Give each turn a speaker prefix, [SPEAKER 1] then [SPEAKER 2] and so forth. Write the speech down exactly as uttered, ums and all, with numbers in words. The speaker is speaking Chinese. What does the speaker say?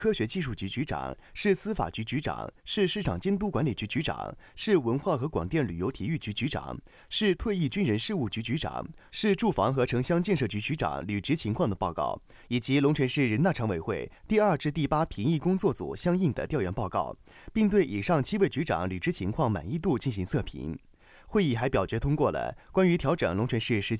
[SPEAKER 1] 科学技术局局长、市司法局局长、市市场监督管理局局长、市文化和广电旅游体育局局长、市退役军人事务局局长、市住房和城乡建设局局长履职情况的报告，以及龙城市人大常委会第二至第八评议工作组相应的调研报告，并对以上七位局长履职情况满意度进行测评。会议还表决通过了关于调整龙城市实际